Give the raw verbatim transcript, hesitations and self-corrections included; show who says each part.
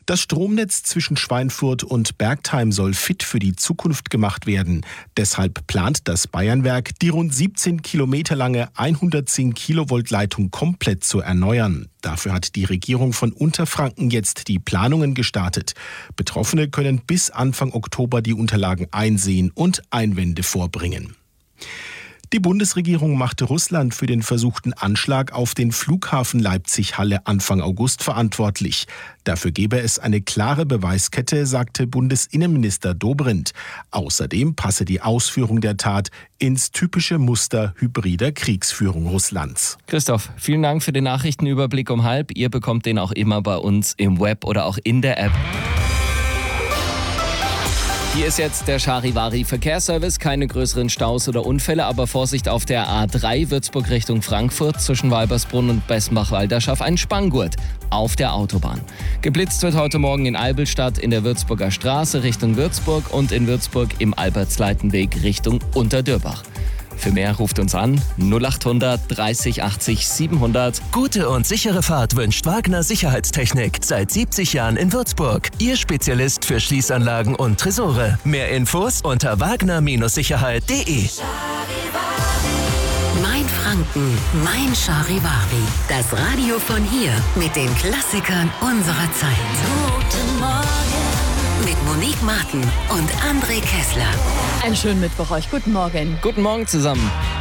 Speaker 1: Das Stromnetz zwischen Schweinfurt und Bergtheim soll fit für die Zukunft gemacht werden. Deshalb plant das Bayernwerk, die rund siebzehn Kilometer lange hundertzehn Kilovolt Leitung komplett zu erneuern. Dafür hat die Regierung von Unterfranken jetzt die Planungen gestartet. Betroffene können bis Anfang Oktober die Unterlagen einsehen und Einwände vorbringen. Die Bundesregierung machte Russland für den versuchten Anschlag auf den Flughafen Leipzig-Halle Anfang August verantwortlich. Dafür gebe es eine klare Beweiskette, sagte Bundesinnenminister Dobrindt. Außerdem passe die Ausführung der Tat ins typische Muster hybrider Kriegsführung Russlands.
Speaker 2: Christoph, vielen Dank für den Nachrichtenüberblick um halb. Ihr bekommt den auch immer bei uns im Web oder auch in der App. Hier ist jetzt der Charivari-Verkehrsservice. Keine größeren Staus oder Unfälle, aber Vorsicht auf der A drei Würzburg Richtung Frankfurt zwischen Walbersbrunn und Bessenbach-Walderschaft ein Spanngurt auf der Autobahn. Geblitzt wird heute Morgen in Albelstadt in der Würzburger Straße Richtung Würzburg und in Würzburg im Albertsleitenweg Richtung Unterdürbach. Für mehr ruft uns an null acht hundert dreißig achtzig siebenhundert.
Speaker 3: Gute und sichere Fahrt wünscht Wagner Sicherheitstechnik. Seit siebzig Jahren in Würzburg. Ihr Spezialist für Schließanlagen und Tresore. Mehr Infos unter wagner Sicherheit punkt de.
Speaker 4: Mein Franken, mein Charivari. Das Radio von hier mit den Klassikern unserer Zeit. Guten Morgen. Mit Monique Martin und André Kessler.
Speaker 5: Einen schönen Mittwoch euch. Guten Morgen.
Speaker 2: Guten Morgen zusammen.